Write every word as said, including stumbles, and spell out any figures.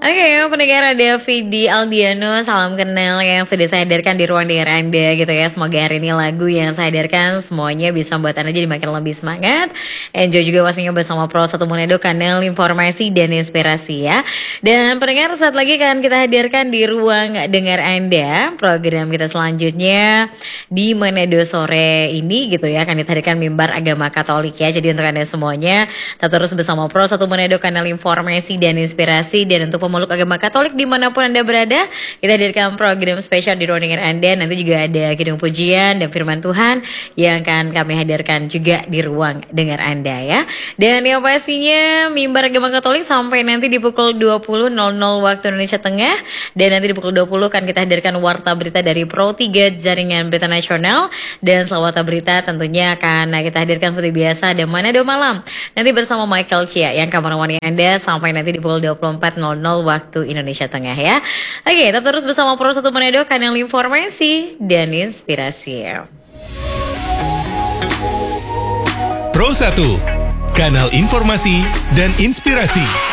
Oke, pendengar ada Vidi Aldiano, salam kenal yang sudah saya hadirkan di ruang dengar Anda gitu ya. Semoga hari ini lagu yang saya hadirkan semuanya bisa membuat Anda jadi makin lebih semangat. Enjoy juga pastinya bersama Pro satu Monedo, kanal informasi dan inspirasi ya. Dan pendengar, saat lagi kan kita hadirkan di ruang dengar Anda program kita selanjutnya di Monedo sore ini gitu ya. Akan kita hadirkan mimbar agama Katolik ya. Jadi untuk Anda semuanya tetap terus bersama Pro satu Monedo, kanal informasi dan inspirasi. Dan untuk pemeluk agama Katolik dimanapun Anda berada, kita hadirkan program spesial di ruang dengar Anda. Nanti juga ada kidung pujian dan firman Tuhan yang akan kami hadirkan juga di ruang dengar Anda ya. Dan yang pastinya mimbar agama Katolik sampai nanti di pukul dua puluh nol nol waktu Indonesia Tengah. Dan nanti di pukul dua puluh kan kita hadirkan warta berita dari Pro tiga Jaringan Berita Nasional. Dan setelah warta berita tentunya akan kita hadirkan seperti biasa ada Manado Malam nanti bersama Michael Chia yang kamerawan Anda sampai nanti di pukul dua puluh empat nol nol waktu Indonesia Tengah ya. Oke, tetap terus bersama Pro satu Monedo, kanal informasi dan inspirasi. Pro satu, kanal informasi dan inspirasi.